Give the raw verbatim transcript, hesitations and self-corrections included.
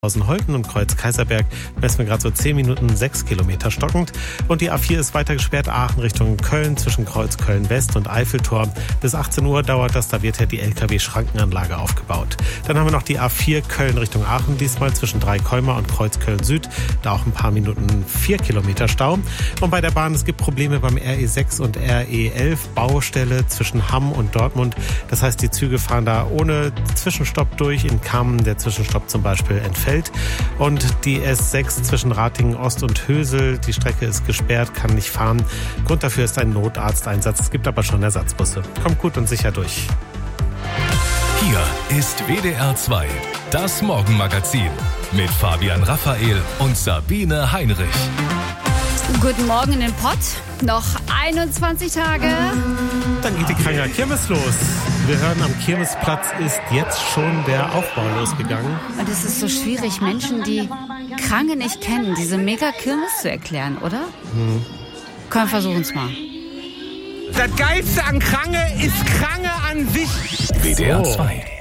Holten und Kreuz Kaiserberg messen wir gerade so zehn Minuten, sechs Kilometer stockend. Und die A vier ist weiter gesperrt, Aachen Richtung Köln, zwischen Kreuz Köln-West und Eiffeltor. Bis achtzehn Uhr dauert das, da wird ja die L K W-Schrankenanlage aufgebaut. Dann haben wir noch die A vier Köln Richtung Aachen, diesmal zwischen Dreikolmer und Kreuz Köln-Süd. Da auch ein paar Minuten, vier Kilometer Stau. Und bei der Bahn, es gibt Probleme beim R E sechs und R E elf, Baustelle zwischen Hamm und Dortmund. Das heißt, die Züge fahren da ohne Zwischenstopp durch. In Kammen der Zwischenstopp zum Beispiel entfällt. Und die S sechs zwischen Ratingen Ost und Hösel, die Strecke ist gesperrt, kann nicht fahren. Grund dafür ist ein Notarzteinsatz. Es gibt aber schon Ersatzbusse. Kommt gut und sicher durch. Hier ist W D R zwei, das Morgenmagazin mit Fabian Raphael und Sabine Heinrich. Guten Morgen in den Pott. Noch einundzwanzig Tage. Dann geht die Kranger Kirmes los. Wir hören, am Kirmesplatz ist jetzt schon der Aufbau losgegangen. Und es ist so schwierig, Menschen, die Krange nicht kennen, diese Mega-Kirmes zu erklären, oder? Hm. Komm, versuchen es mal. Das Geilste an Krange ist Krange an sich. W D R zwei.